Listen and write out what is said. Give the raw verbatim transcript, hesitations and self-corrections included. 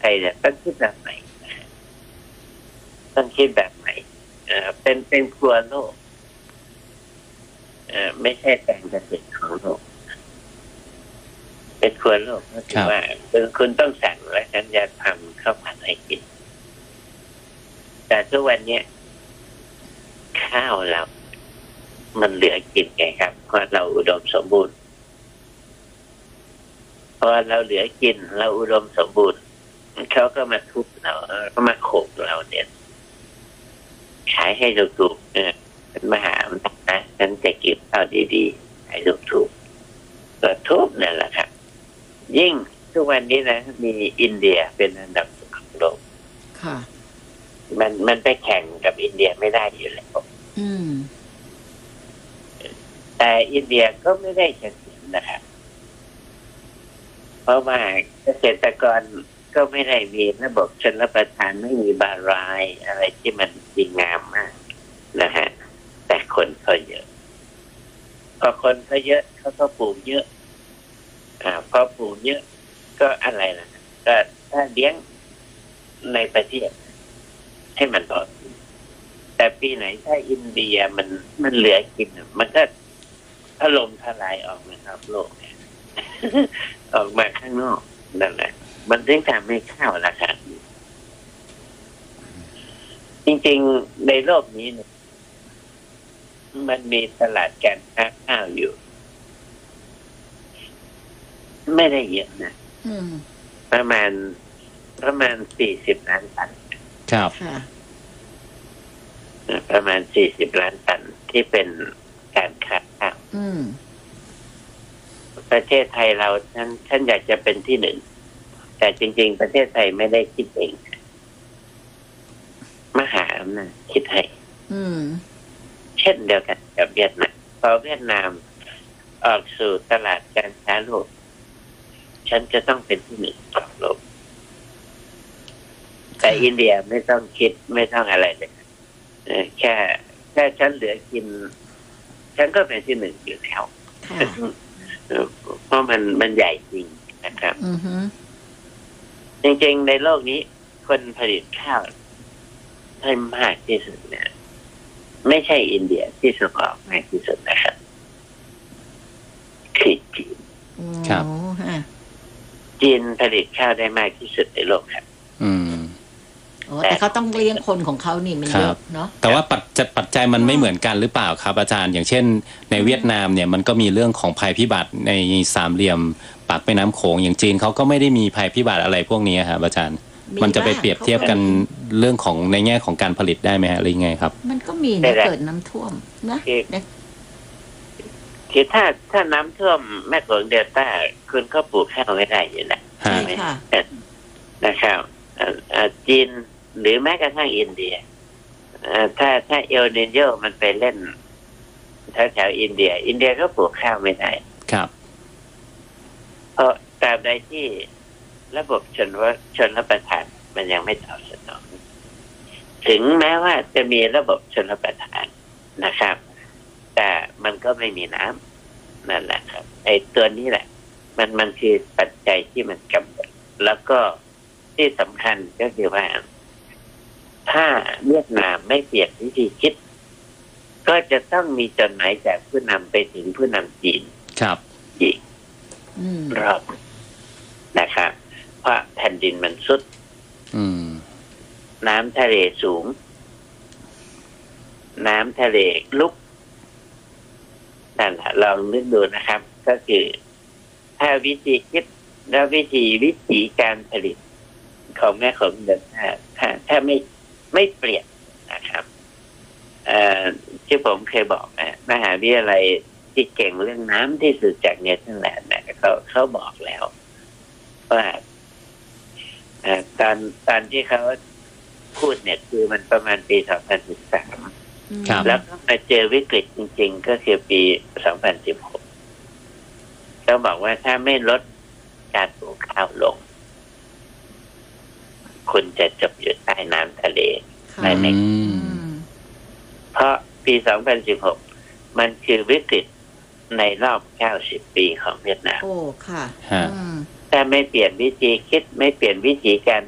ยเนี่ยต้องคิดแบบไหนต้องคิดแบบไหนเออเป็นเป็นครัวโลกเออไม่ใช่แปลงเกษตรของโลกเป็นครัวโลกก็คือว่าคุณต้องสั่งและฉันจะทำข้าวผัดให้กินแต่ทุกวันนี้ข้าวเรามันเหลือกินไงครับเพราะเราอุดมสมบูรณ์พอเราเหลือกินเราอุดมสมบูรณ์เขาก็มาทุบเราก็มาโขกเราเนี่ยขายให้ถูกๆเออเป็นมหาอำนาจนะฉันจะกินข้าวดีๆให้ถูกๆก็ทุบนั่นแหละครับยิ่งทุกวันนี้นะมีอินเดียเป็นอันดับสองของโลกค่ะมันมันไปแข่งกับอินเดียไม่ได้อยู่แล้วอืมแต่อินเดียก็ไม่ได้เฉลี่ยนะครับเพราะว่าเกษตรกรก็ไม่ได้มีระบบชลประทานไม่มีบารายอะไรที่มันดีงามมากนะฮะแต่คนเขาเยอะพอคนเขาเยอะเขาก็ปลูกเยอะอ่าพอปลูกเยอะก็อะไรล่ะก็ถ้าเลี้ยงในประเทศให้มันพอแต่ปีไหนถ้าอินเดียมันมันเหลือกินมันก็ถล่มทลายออกมาครับโลกเนี่ย ออกมาข้างนอกนั่นแหละมันถึงทำให้ข้าวราคาจริงๆในโลกนี้เนี่ยมันมีตลาดการค้าข้าวอยู่ไม่ได้เยอะนะประมาณประมาณสี่สิบล้านตันครับประมาณสี่สิบล้านตันที่เป็นการค้าข้าวประเทศไทยเราท่านท่านอยากจะเป็นที่หนึ่งแต่จริงๆประเทศไทยไม่ได้คิดเองมหาอำนาจคิดให้เช่นเดียวกันกับเวียดนามพอเวียดนามออกสู่ตลาดการค้าโลกฉันจะต้องเป็นที่หนึ่งของโลกแต่อินเดียไม่ต้องคิดไม่ต้องอะไรเลยแค่แค่ฉันเหลือกินฉันก็เป็นที่หนึ่งอยู่แล้วเพราะมันมันใหญ่จริงนะครับจริงๆในโลกนี้คนผลิตข้าวให้มากที่สุดเนี่ยไม่ใช่อินเดียที่ส่งออกมากที่สุดนะครับคือจีนครับจีนผลิตข้าวได้มากที่สุดในโลกครับอืมแต่เขาต้องเลี้ยงคนของเขานี่มันเยอะเนาะแต่ว่าปัจจัยปัจจัยมันไม่เหมือนกันหรือเปล่าครับอาจารย์อย่างเช่นในเวียดนามเนี่ยมันก็มีเรื่องของภัยพิบัติในสามเหลี่ยมปากแม่น้ำโขงอย่างจีนเขาก็ไม่ได้มีภัยพิบัติอะไรพวกนี้ครับอาจารย์มันจะไปเปรียบเทียบกันเรื่องของในแง่ของการผลิตได้ไหมฮะหรือไงครับมันก็มีนะเกิดน้ำท่วมนะคือถ้าถ้าน้ำท่วมแม่โขงเดลต้าคุณก็ปลูกข้าวไม่ได้อยู่แล้วใช่ค่ะนะครับจีนหรือแม้กระทั่งอินเดียถ้าถ้าเอลนิโญมันไปเล่นแถวแถวอินเดียอินเดียก็ปลูกข้าวไม่ได้ครับเพราะตราบใดที่ระบบชนว่าชนรับประทานมันยังไม่ตอบสนองถึงแม้ว่าจะมีระบบชนรับประทานนะครับแต่มันก็ไม่มีน้ำนั่นแหละครับไอ้ตัวนี้แหละมันมันคือปัจจัยที่มันกำหนดแล้วก็ที่สำคัญก็คือว่าถ้าเวียดนามไม่เปลี่ยนวิธีคิดก็จะต้องมีจดหมายจากผู้นำไปถึงผู้นำจีนครับอีกรอบนะครับเพราะแผ่นดินมันสุดน้ำทะเลสูงน้ำทะเลลุกนั่นแหละลองนึกดูนะครับก็คือถ้าวิธีคิดและวิธีวิธีการผลิตของแม่ของเดินถ้าถ้าถ้าไม่ไม่เปลี่ยนนะครับที่ผมเคยบอกนะมหาวิทยาลัยที่เก่งเรื่องน้ำที่สุดจากเนเธอร์แลนด์เนี่ยเขาเขาบอกแล้วว่าตอนตอนที่เขาพูดเนี่ยคือมันประมาณปีสองพันสิบสามแล้วก็มาเจอวิกฤตจริงๆก็คือปีสองพันสิบหกเขาบอกว่าถ้าไม่ลดการปลูกข้าวลงคุณจะจมอยู่ใต้น้ำทะเลได้ไหมเพราะปีสองพันสิบหกมันคือวิกฤตในรอบเก้าสิบปีของเวียดนามโอ้ค่ะถ้าไม่เปลี่ยนวิธีคิดไม่เปลี่ยนวิธีการ